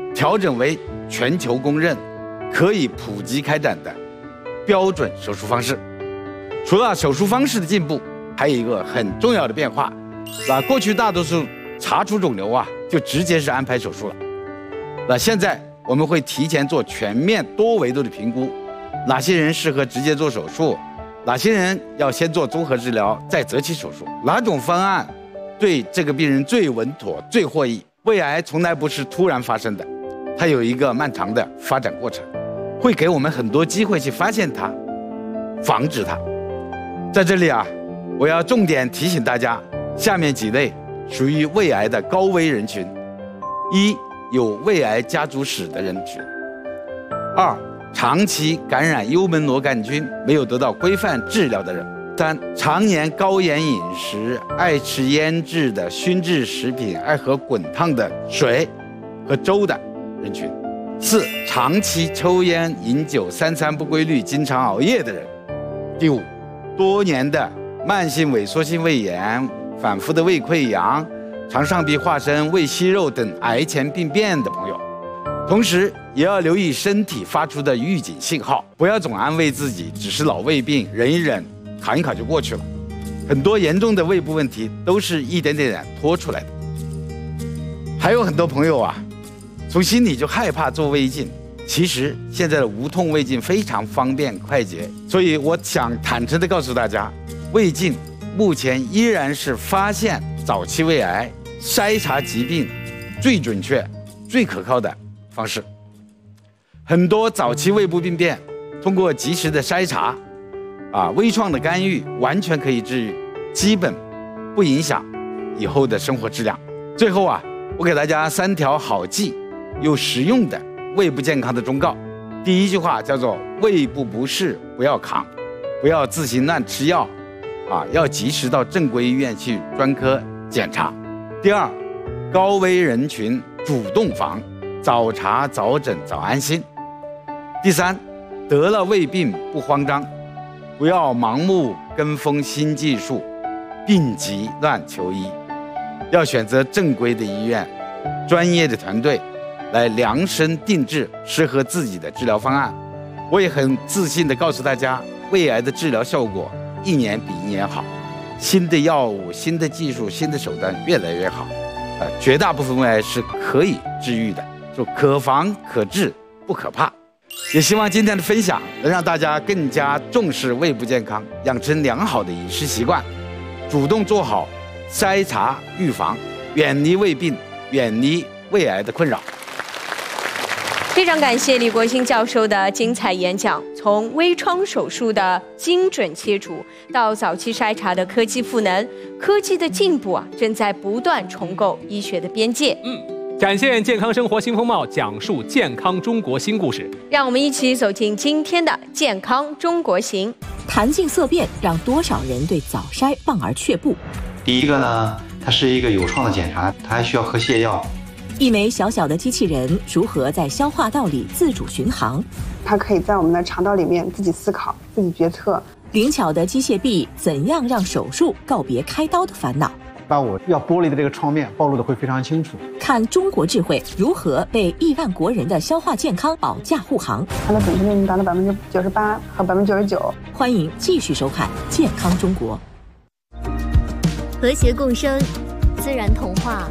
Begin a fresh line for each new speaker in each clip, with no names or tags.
调整为全球公认、可以普及开展的标准手术方式。除了手术方式的进步，还有一个很重要的变化，过去大多数查出肿瘤就直接是安排手术了。现在我们会提前做全面多维度的评估，哪些人适合直接做手术，哪些人要先做综合治疗再择期手术，哪种方案对这个病人最稳妥、最获益。胃癌从来不是突然发生的，它有一个漫长的发展过程，会给我们很多机会去发现它、防止它。在这里我要重点提醒大家，下面几类属于胃癌的高危人群：一、有胃癌家族史的人群；二、长期感染幽门螺杆菌没有得到规范治疗的人；三、常年高盐饮食、爱吃腌制的熏制食品、爱喝滚烫的水和粥的人群；四、长期抽烟、饮酒、三餐不规律、经常熬夜的人；第五，多年的慢性萎缩性胃炎、反复的胃溃疡、肠上壁化生、胃息肉等癌前病变的朋友。同时也要留意身体发出的预警信号，不要总安慰自己只是老胃病，忍一忍，扛一扛就过去了。很多严重的胃部问题都是一点点拖出来的。还有很多朋友从心里就害怕做胃镜，其实现在的无痛胃镜非常方便快捷，所以我想坦诚地告诉大家，胃镜目前依然是发现早期胃癌、筛查疾病最准确、最可靠的方式。很多早期胃部病变通过及时的筛查微创的干预完全可以治愈，基本不影响以后的生活质量。最后我给大家3条好记又实用的胃部健康的忠告。第一句话叫做胃部不适不要扛，不要自行乱吃药要及时到正规医院去专科检查。第二，高危人群主动防，早查早诊早安心。第三，得了胃病不慌张，不要盲目跟风新技术，病急乱求医，要选择正规的医院、专业的团队来量身定制适合自己的治疗方案。我也很自信地告诉大家，胃癌的治疗效果一年比一年好，新的药物、新的技术、新的手段越来越好。绝大部分胃癌是可以治愈的，就可防可治不可怕。也希望今天的分享能让大家更加重视胃部健康，养成良好的饮食习惯，主动做好筛查预防，远离胃病，远离胃癌的困扰。
非常感谢李国兴教授的精彩演讲，从微创手术的精准切除到早期筛查的科技赋能，科技的进步正在不断重构医学的边界。
展现健康生活新风貌，讲述健康中国新故事。
让我们一起走进今天的健康中国行。
谈镜色变让多少人对早筛望而却步？
第一个呢，它是一个有创的检查，它还需要喝泻药。
一枚小小的机器人如何在消化道里自主巡航？
它可以在我们的肠道里面自己思考、自己决策。
灵巧的机械臂怎样让手术告别开刀的烦恼？
把我要剥离的这个创面暴露的会非常清楚。
看中国智慧如何被亿万国人的消化健康保驾护航。
它的准确率达到98%和99%。
欢迎继续收看《健康中国》。
和谐共生，自然童话。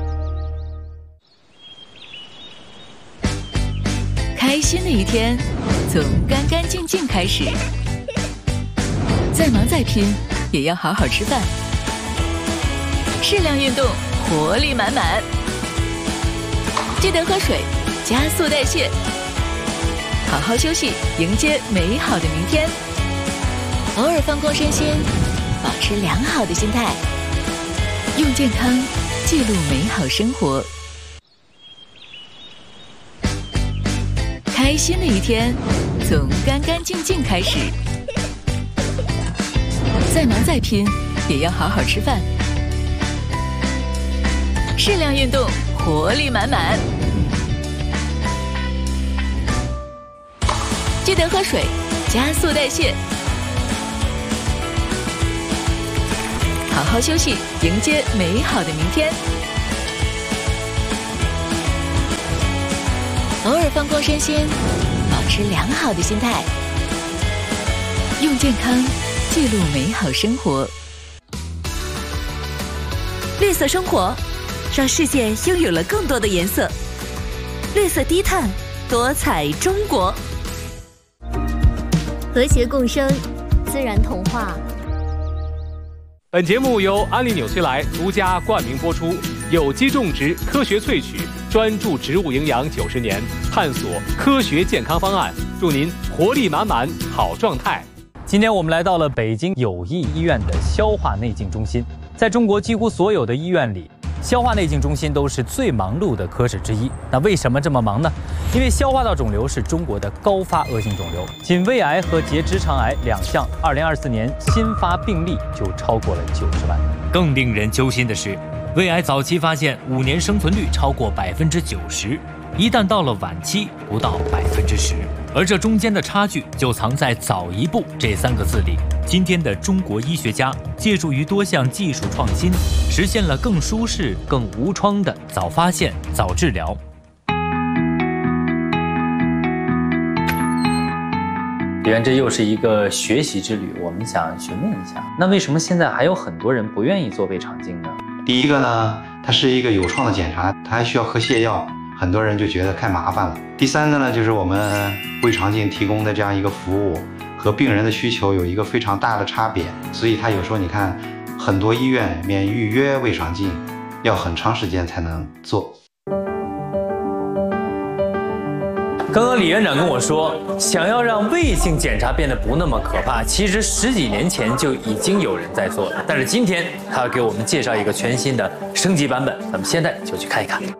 开心的一天，从干干净净开始。再忙再拼，也要好好吃饭。适量运动，活力满满。记得喝水，加速代谢。好好休息，迎接美好的明天。偶尔放空身心，保持良好的心态。用健康记录美好生活。开心的一天，从干干净净开始。再忙再拼，也要好好吃饭。适量运动，活力满满。记得喝水，加速代谢。好好休息，迎接美好的明天。 偶尔放光身心，保持良好的心态，用健康记录美好生活。
绿色生活，让世界拥有了更多的颜色。绿色低碳，多彩中国。
和谐共生，自然童话。
本节目由安利纽崔莱独家冠名播出，有机种植，科学萃取，专注植物营养90年，探索科学健康方案，祝您活力满满，好状态。
今天我们来到了北京友谊医院的消化内镜中心。在中国几乎所有的医院里，消化内镜中心都是最忙碌的科室之一。那为什么这么忙呢？因为消化道肿瘤是中国的高发恶性肿瘤，仅胃癌和结直肠癌2项，2024年新发病例就超过了90万。
更令人揪心的是，胃癌早期发现5年生存率超过90%，一旦到了晚期不到10%，而这中间的差距就藏在早一步这3个字里。今天的中国医学家借助于多项技术创新，实现了更舒适、更无创的早发现、早治疗。
李源，这又是一个学习之旅，我们想询问一下，那为什么现在还有很多人不愿意做胃肠镜呢？
第一个呢，它是一个有创的检查，它还需要喝泻药，很多人就觉得太麻烦了。第三个呢，就是我们胃肠镜提供的这样一个服务和病人的需求有一个非常大的差别，所以他有时候你看很多医院免预约胃肠镜要很长时间才能做。
刚刚李院长跟我说，想要让胃镜检查变得不那么可怕，其实10几年前就已经有人在做了。但是今天他要给我们介绍一个全新的升级版本，咱们现在就去看一看。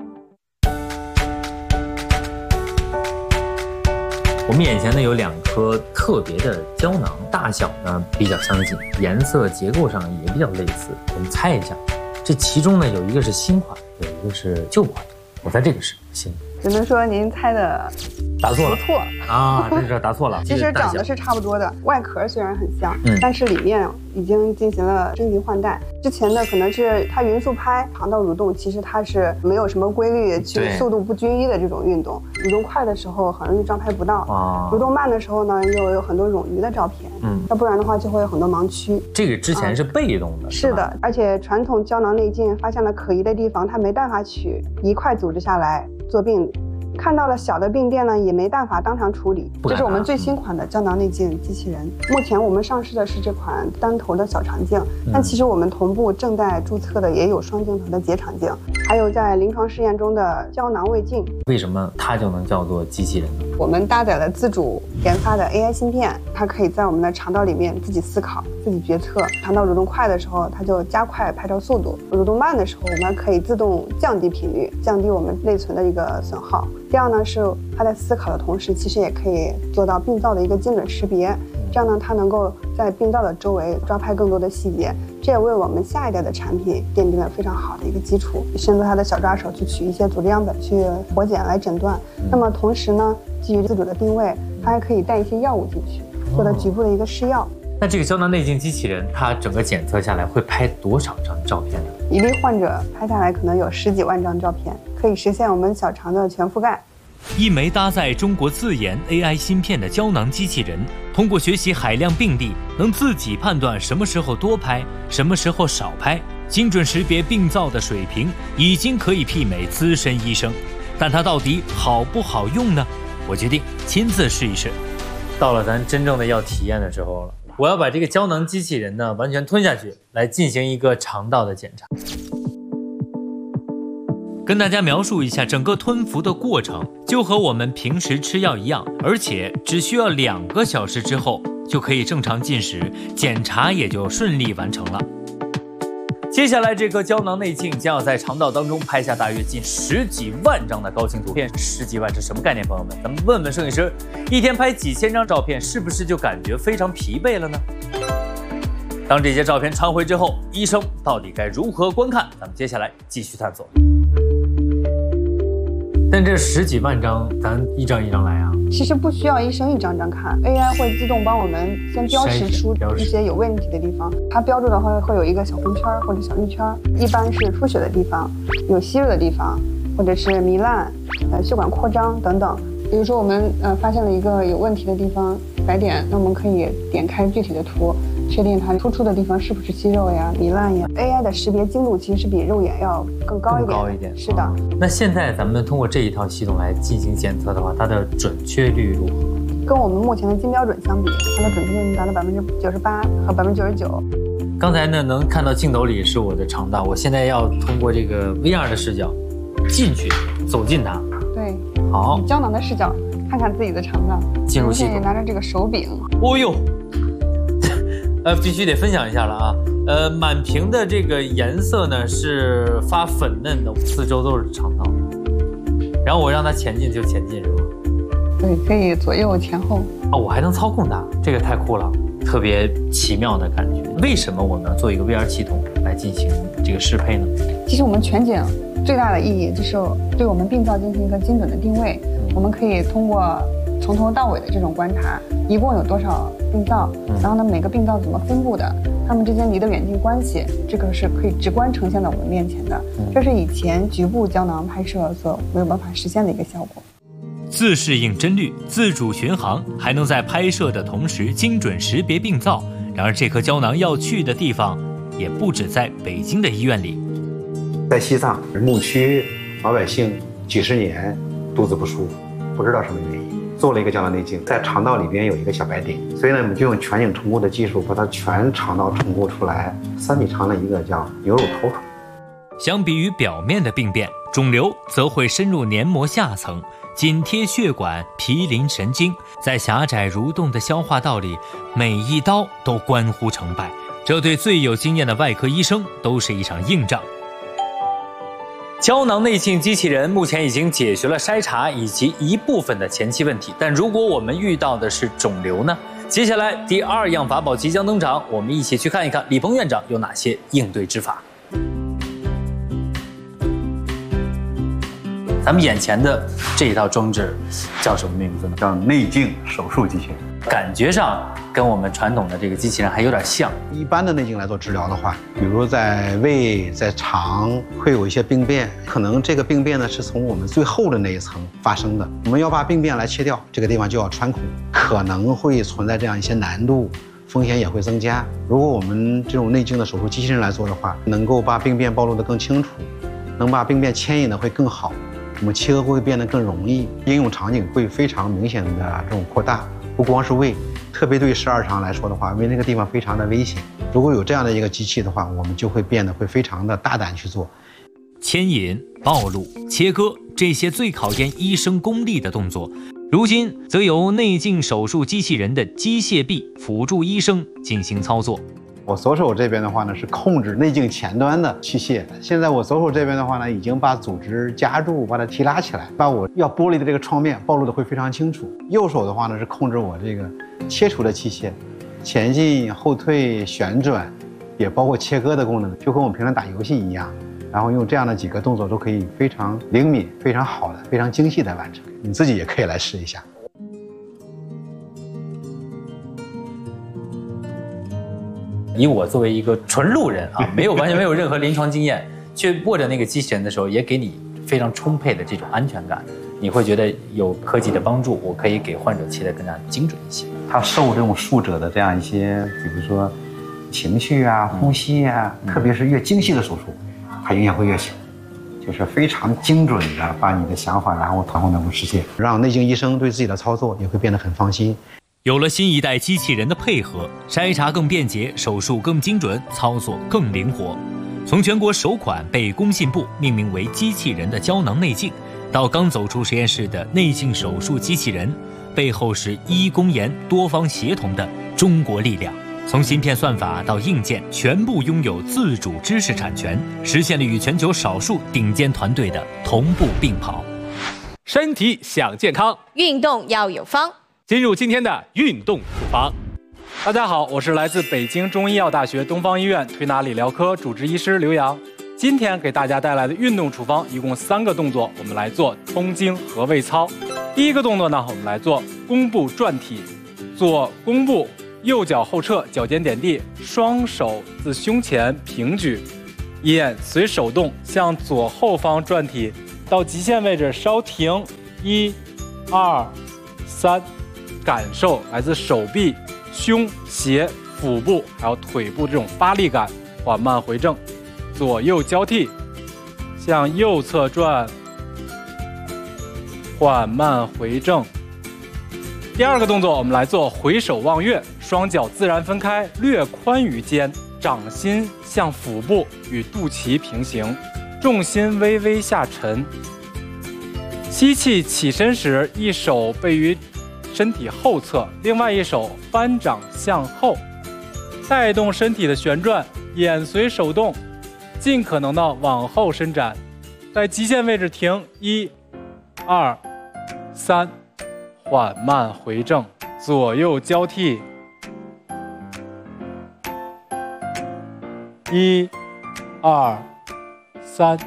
我们眼前呢有2颗特别的胶囊，大小呢比较相近，颜色结构上也比较类似。我们猜一下，这其中呢有一个是新款，有一个是旧款。我猜这个是新。
只能说您猜的
答错了，
不错
啊，这是答错了。
其实长得是差不多的，外壳虽然很像，但是里面已经进行了升级换代。之前的可能是它匀速拍肠道蠕动，其实它是没有什么规律，去速度不均一的这种运动。蠕动快的时候很容易抓拍不到，蠕动慢的时候呢又有很多冗余的照片，要不然的话就会有很多盲区。
这个之前是被动的，
是的，而且传统胶囊内镜发现了可疑的地方，它没办法取一块组织下来做病理。看到了小的病变呢，也没办法当场处理。这是我们最新款的胶囊内镜机器人。目前我们上市的是这款单头的小肠镜，但其实我们同步正在注册的也有双镜头的结肠镜，还有在临床试验中的胶囊胃镜。
为什么它就能叫做机器人呢？
我们搭载了自主研发的 AI 芯片，它可以在我们的肠道里面自己思考、自己决策。肠道蠕动快的时候，它就加快拍照速度；蠕动慢的时候，我们可以自动降低频率，降低我们内存的一个损耗。第二呢，是它在思考的同时，其实也可以做到病灶的一个精准识别。这样呢，它能够在病灶的周围抓拍更多的细节，这也为我们下一代的产品奠定了非常好的一个基础。伸出它的小抓手去取一些组织样本去活检来诊断。那么同时呢，基于自主的定位，它还可以带一些药物进去，做到局部的一个试药。
那这个胶囊内镜机器人，它整个检测下来会拍多少张照片呢？
一例患者拍下来可能有10几万张照片，可以实现我们小肠的全覆盖。
一枚搭载中国自研 AI 芯片的胶囊机器人，通过学习海量病例，能自己判断什么时候多拍，什么时候少拍，精准识别病灶的水平，已经可以媲美资深医生。但它到底好不好用呢？我决定亲自试一试。到了咱真正的要体验的时候了，我要把这个胶囊机器人呢完全吞下去，来进行一个肠道的检查。跟大家描述一下整个吞服的过程，就和我们平时吃药一样，而且只需要2个小时之后就可以正常进食，检查也就顺利完成了。接下来这颗胶囊内镜将要在肠道当中拍下大约近10几万张的高清图片。10几万是什么概念，朋友们？咱们问问摄影师，一天拍几千张照片，是不是就感觉非常疲惫了呢？当这些照片传回之后，医生到底该如何观看？咱们接下来继续探索。但这10几万张，咱一张一张来啊？
其实不需要医生一张张看 ，AI 会自动帮我们先标识出一些有问题的地方。它标注的话会有一个小红圈或者小绿圈，一般是出血的地方、有息肉的地方， 或者是糜烂、血管扩张等等。比如说我们发现了一个有问题的地方白点，那我们可以点开具体的图，确定它突出的地方是不是息肉呀、糜烂呀。AI 的识别精度其实是比肉眼要更高一点。是的。
那现在咱们通过这一套系统来进行检测的话，它的准确率如何？
跟我们目前的金标准相比，它的准确率达到98%和99%。
刚才呢，能看到镜头里是我的肠道，我现在要通过这个 VR 的视角进去，走进它。
对，
好，
以胶囊的视角看看自己的肠道，
进入系统，
拿着这个手柄。
哦呦，必须得分享一下了啊！满屏的这个颜色呢是发粉嫩的，四周都是肠道，然后我让它前进就前进，是吗？
对，可以左右前后。
哦，我还能操控它，这个太酷了，特别奇妙的感觉。为什么我们要做一个 VR 系统来进行这个适配呢？
其实我们全景最大的意义就是对我们病灶进行一个精准的定位。我们可以通过从头到尾的这种观察，一共有多少病灶，然后呢每个病灶怎么分布的，它们之间离得远近关系，这个是可以直观呈现在我们面前的。这是以前局部胶囊拍摄所没有办法实现的一个效果。
自适应帧率、自主巡航，还能在拍摄的同时精准识别病灶。然而，这颗胶囊要去的地方也不止在北京的医院里。
在西藏牧区，老百姓几十年肚子不舒服，不知道什么原因，做了一个胶囊内镜，在肠道里边有一个小白点，所以呢，我们就用全景重构的技术把它全肠道重构出来，3米长的一个叫牛肉头虫。
相比于表面的病变，肿瘤则会深入黏膜下层，紧贴血管、毗邻神经，在狭窄蠕动的消化道里，每一刀都关乎成败。这对最有经验的外科医生都是一场硬仗。
胶囊内镜机器人目前已经解决了筛查以及一部分的前期问题，但如果我们遇到的是肿瘤呢？接下来第2样法宝即将登场，我们一起去看一看李鹏院长有哪些应对之法。咱们眼前的这一套装置叫什么名字呢？
叫内镜手术机器人。
感觉上跟我们传统的这个机器人还有点像。
一般的内镜来做治疗的话，比如在胃、在肠会有一些病变，可能这个病变呢是从我们最后的那一层发生的。我们要把病变来切掉，这个地方就要穿孔，可能会存在这样一些难度，风险也会增加。如果我们这种内镜的手术机器人来做的话，能够把病变暴露得更清楚，能把病变牵引的会更好。我们切割会变得更容易，应用场景会非常明显的这种扩大，不光是胃，特别对十二肠来说的话，因为那个地方非常的危险。如果有这样的一个机器的话，我们就会变得会非常的大胆去做。
牵引、暴露、切割这些最考验医生功力的动作，如今则由内镜手术机器人的机械臂辅助医生进行操作。
我左手这边的话呢是控制内镜前端的器械，现在我左手这边的话呢已经把组织夹住，把它提拉起来，把我要剥离的这个创面暴露的会非常清楚。右手的话呢是控制我这个切除的器械，前进、后退、旋转，也包括切割的功能，就和我们平常打游戏一样。然后用这样的几个动作都可以非常灵敏、非常好的、非常精细的完成。你自己也可以来试一下。
以我作为一个纯路人啊，完全没有任何临床经验，去握着那个机器人的时候，也给你非常充沛的这种安全感。你会觉得有科技的帮助，我可以给患者切得更加精准一些。
他受这种术者的这样一些，比如说情绪啊、呼吸啊，特别是越精细的手术，它影响会越小。就是非常精准的把你的想法，然后能够实现，让内镜医生对自己的操作也会变得很放心。
有了新一代机器人的配合，筛查更便捷，手术更精准，操作更灵活。从全国首款被工信部命名为机器人的胶囊内镜，到刚走出实验室的内镜手术机器人，背后是医工研多方协同的中国力量。从芯片算法到硬件，全部拥有自主知识产权，实现了与全球少数顶尖团队的同步并跑。
身体想健康，
运动要有方。
进入今天的运动处方。大家好，我是来自北京中医药大学东方医院推拿理疗科主治医师刘洋。今天给大家带来的运动处方一共3个动作，我们来做通经和胃操。第一个动作呢，我们来做弓步转体，做弓步，右脚后撤，脚尖点地，双手自胸前平举，眼随手动向左后方转体，
到极限位置稍停，1、2、3，感受来自手臂、胸、胁、腹部还有腿部这种发力感，缓慢回正，左右交替，向右侧转，缓慢回正。第二个动作，我们来做回首望月，双脚自然分开，略宽于肩，掌心向腹部与肚脐平行，重心微微下沉。吸气起身时，一手背于身体后侧，另外一手翻掌向后，带动身体的旋转，眼随手动，尽可能的往后伸展。在极限位置停，1、2、3，缓慢回正，左右交替。1、2、3。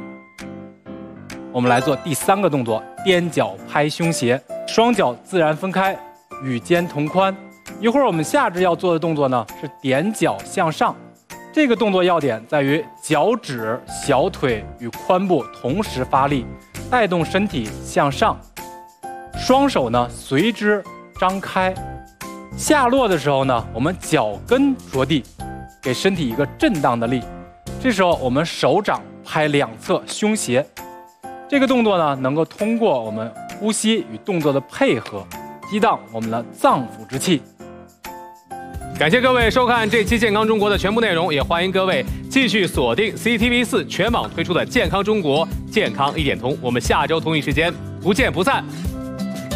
我们来做第3个动作，踮脚拍胸胁，双脚自然分开，与肩同宽。一会儿我们下肢要做的动作呢是踮脚向上，这个动作要点在于脚趾、小腿与髋部同时发力，带动身体向上，双手呢随之张开。下落的时候呢，我们脚跟着地，给身体一个震荡的力。这时候我们手掌拍两侧胸胁。这个动作呢，能够通过我们呼吸与动作的配合，激荡我们的脏腑之气。
感谢各位收看这期《健康中国》的全部内容，也欢迎各位继续锁定 CCTV4全网推出的《健康中国健康一点通》，我们下周同一时间不见不散。